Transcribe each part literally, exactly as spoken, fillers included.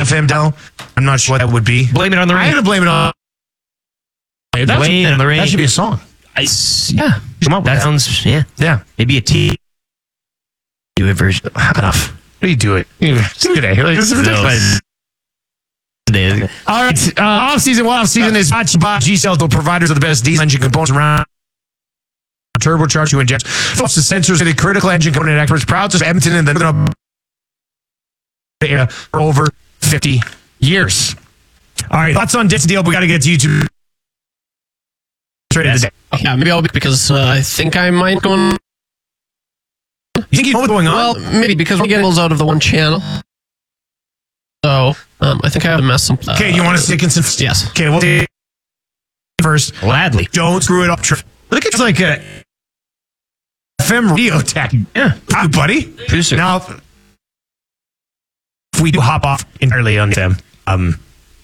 F M Dell. I'm not sure what that would be. Blame it on the rain. I'm going to blame it on... That Blame should, it on the rain. That should be a song. I, yeah. Come up with that, that. sounds, yeah. Yeah. Maybe a T. Do it version. Enough. What do you do it? Today. Like, this is ridiculous. All right. Uh, off-season, well, off-season is G-Cell, the providers of the best diesel engine components around. Turbocharged to inject the sensors to the critical engine component experts. Proud to Edmonton and then for over fifty years. All right. Thoughts on this deal? We got to get to YouTube. Yes. Yeah, maybe I'll be because uh, I think I might go on. You think you know what's going on? Well, maybe because we're getting those out of the one channel. So, um, I think I have to mess some. Uh, okay, you want to stick in some? Yes. Okay, well, first, gladly. Don't screw it up. Look at it's like a F M radio tech. Yeah. Hi, buddy. Producer. Now, if we do hop off entirely on them, um,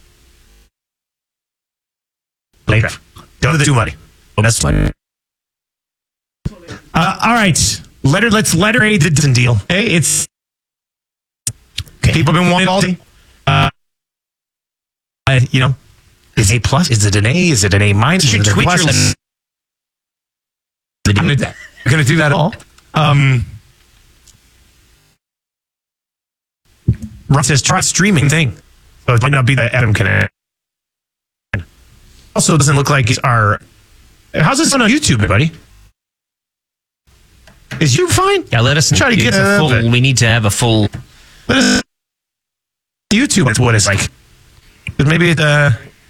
later. Don't do money. Oh, that's fine. Uh, all right. Letter, let's letter A the Disney deal. Hey, it's okay. People have been wanting all day. Uh, uh, you know, is it A plus? Is it an A? Is it an A minus? You should is it a tweet plus? your I'm going to do that all. Um, Ross says try streaming thing, so it might not be the Adam can. Also, it doesn't look like it's our. How's this on YouTube, everybody? Is you fine? Yeah, let us Try to get a a full. bit. We need to have a full. Let us. YouTube is what it's like. But maybe it. Uh,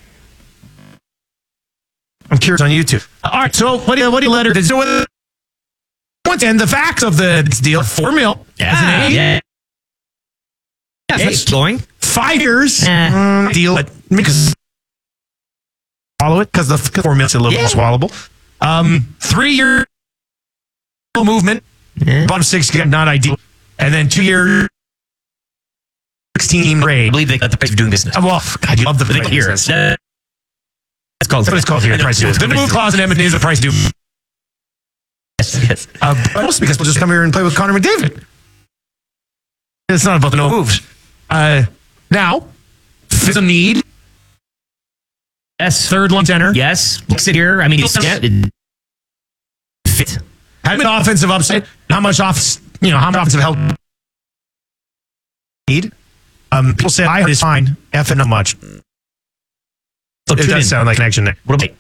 I'm curious on YouTube. All right, so what do you what do you let her? So what? Once and the facts of the deal: four mil. Yeah, as an A. yeah. Yeah, Okay. that's going. Five years Eh. um, deal. But because swallow it because the four mil is a little Yeah. more swallowable. Um, three year movement. Yeah. Bottom six not ideal, and then two year sixteen I grade. believe they got the price of doing business. Oh, well, God, you love the Here. here. It's uh, it's called. That's what it's called here. The price of the move clause in Edmonton is the price due. Yes, yes. Uh, but also because we'll just come here and play with Connor McDavid. It's not about the no moves. Uh, now, fifth of need. Yes. Third line center. Yes. Looks it here. I mean, it's yeah, it fit. Had an offensive upside. How much off? You know how much offensive help need? Um, people say I is fine. F and not much. So It does sound like an connection there. What about?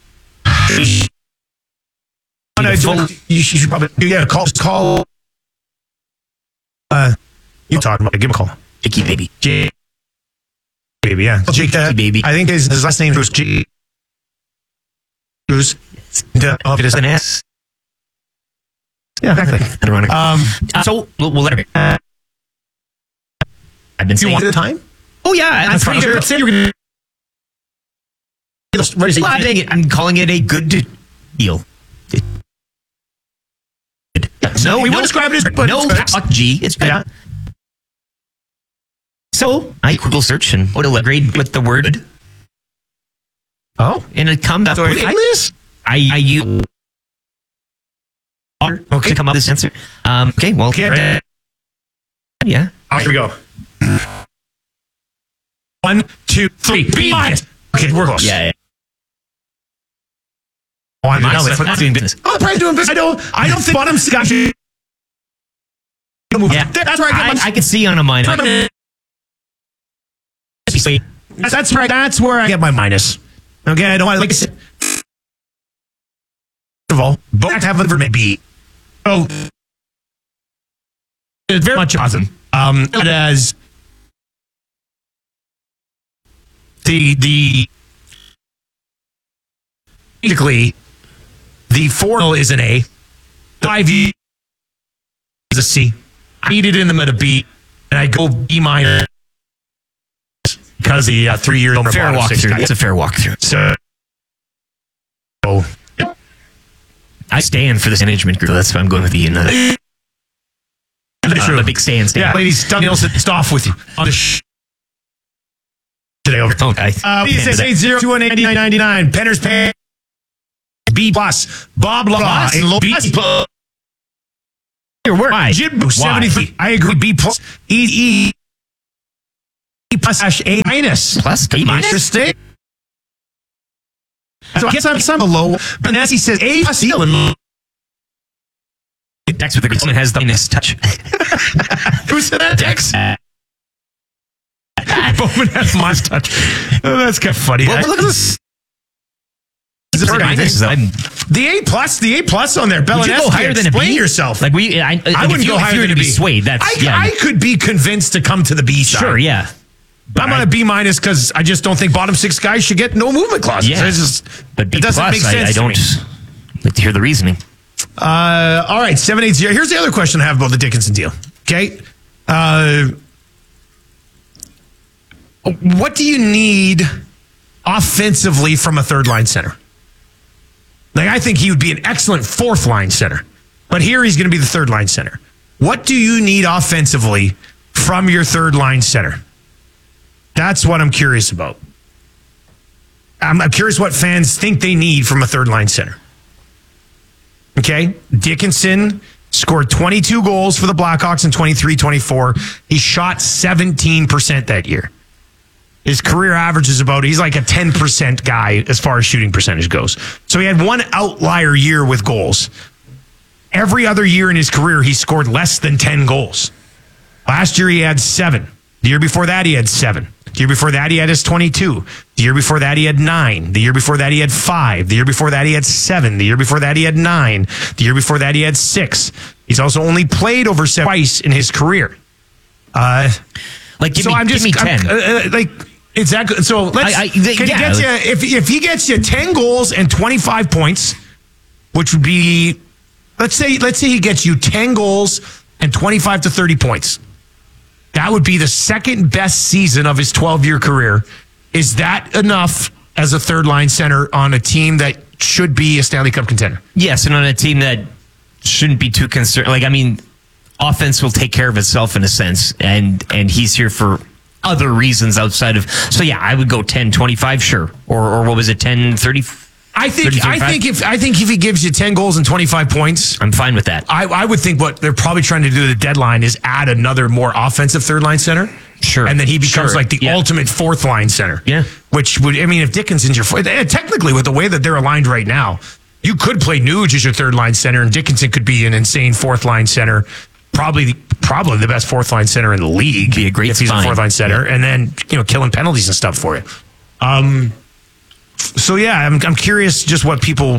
Oh, no, full- you, you should probably yeah call call. Uh, you talking about? Give him a call. Icky baby. J. Baby, yeah. Jake, uh, Baby. I think his, his last name was G. Bruce. Uh, oh, it is an S. Yeah, exactly. Ironic. Um, Uh, so we'll, we'll let her. Uh, I've been you saying. want the time? Oh yeah, I'm That's pretty fine. sure. Say you're gonna. What is it? Well, I'm, saying it- I'm calling it a good deal. No, we wouldn't describe it as but no. it's- Fuck G. It's good. Yeah. So I Google search and what a grade with the word, Oh, and it comes up. sorry. with- I, this? I I use Okay. to come up with this answer. Um. Okay. Well. Okay. Yeah. Oh, here we go. One, two, three. B minus. Okay, we're close. Yeah. yeah. Oh, I'm Nice. not That's doing business. Oh, the price doing business. I don't. I don't think bottom Scotch. Yeah. That's where I I, get my. I can see on a minus. That's, that's right. That's where I get my minus. Okay, I don't want like I said. First of all, both have a verb B. So it's very much awesome. Um, it has the the basically the four is an A, the five is a C. I need it in the middle B, and I go B minus. Because the uh, three year Fair walkthrough. It's a fair walkthrough. So, oh, I stand for this management group. That's why I'm going with the. Uh, true. uh, the big stand. stand. Yeah, ladies, Doug Nielsen, it's off with you on the sh- today over. Okay. Uh, six eight zero two one eight nine ninety nine. Penner's Pay. B plus. Bob Law. Plus. A low B. Your work. Jim seventy three. I agree. B plus. E E. plus slash A minus. Plus A minus? Interesting. So I guess I'm some below. But Nancy says A plus Thielen. Dex with the Griezmann has the minus touch. Who said that? Dex. Bowman has minus touch. Oh, that's kind of funny. Well, look at this. Is Minus, the A plus, the A plus on there. Would you go higher than a B? Explain yourself. Like we, I, like I wouldn't if you, go if higher you're than a to B. be swayed. That's I, yeah. I could be convinced to come to the B side. Sure, yeah. But I'm on a B minus because I just don't think bottom six guys should get no movement clauses. Yeah. It's just, But B it doesn't plus, make sense. I, I to don't me. like to hear the reasoning. Uh, all right, seven eight zero. Here's the other question I have about the Dickinson deal. Okay, uh, what do you need offensively from a third line center? Like, I think he would be an excellent fourth line center, but here he's going to be the third line center. What do you need offensively from your third line center? That's what I'm curious about. I'm, I'm curious what fans think they need from a third line center. Okay, Dickinson scored twenty-two goals for the Blackhawks in twenty-three twenty-four. He shot seventeen percent that year. His career average is about, he's like a ten percent guy as far as shooting percentage goes. So he had one outlier year with goals. Every other year in his career, he scored less than ten goals. Last year, he had seven. The year before that, he had seven. The year before that, he had his twenty-two. The year before that, he had nine. The year before that, he had five. The year before that, he had seven. The year before that, he had nine. The year before that, he had six. He's also only played over seven twice in his career. Uh, Like, give so me, I'm just give me ten. I'm, uh, uh, like exactly. So let's. I- I- they- can yeah, he get you if if he gets you ten goals and twenty-five points, which would be, let's say let's say he gets you ten goals and twenty-five to thirty points. That would be the second best season of his twelve-year career. Is that enough as a third-line center on a team that should be a Stanley Cup contender? Yes, and on a team that shouldn't be too concerned. Like, I mean, offense will take care of itself in a sense, and and he's here for other reasons outside of. So yeah, I would go ten, twenty-five, sure, or or what was it, ten, thirty? I think thirty, I think if I think if he gives you ten goals and twenty-five points, I'm fine with that. I, I would think what they're probably trying to do at the deadline is add another more offensive third line center. Sure. And then he becomes Sure. like the Yeah. ultimate fourth line center. Yeah. Which would, I mean, if Dickinson's your fourth, eh, technically with the way that they're aligned right now, you could play Nuge as your third line center and Dickinson could be an insane fourth line center. Probably, probably the best fourth line center in the league. Be a great if he's a spine. fourth line center, Yeah. and then you know killing penalties and stuff for you. Um. So yeah, I'm I'm curious just what people